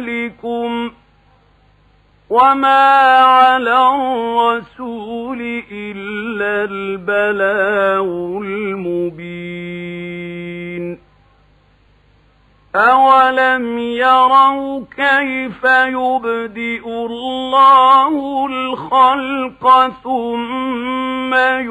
لكم وما على الرسول إلا البلاغ المبين أولم يروا كيف يبدئ الله الخلق ثم